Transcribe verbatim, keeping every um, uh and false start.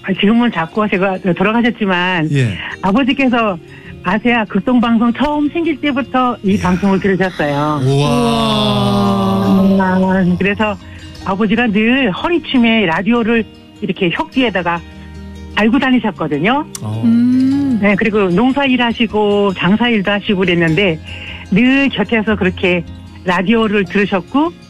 지금은 자꾸 제가 돌아가셨지만 예. 아버지께서 아세아 극동방송 처음 생길 때부터 이 이야. 방송을 들으셨어요. 우와. 아, 그래서 아버지가 늘 허리춤에 라디오를 이렇게 혁 뒤에다가 달고 다니셨거든요. 어. 음. 네, 그리고 농사일 하시고 장사일도 하시고 그랬는데 늘 곁에서 그렇게 라디오를 들으셨고